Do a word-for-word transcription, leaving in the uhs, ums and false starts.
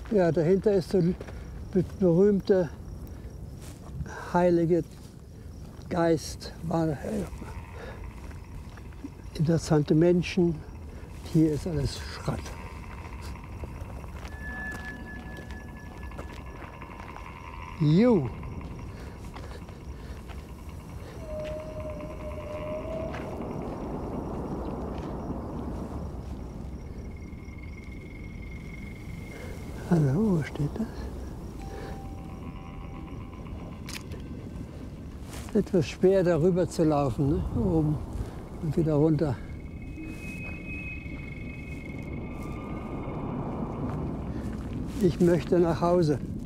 Ja, dahinter ist der berühmte Heilige Geist. War, äh, interessante Menschen. Hier ist alles Schrott. Ju. Hallo, wo steht das? Etwas schwer darüber zu laufen, ne? Oben und wieder runter. Ich möchte nach Hause.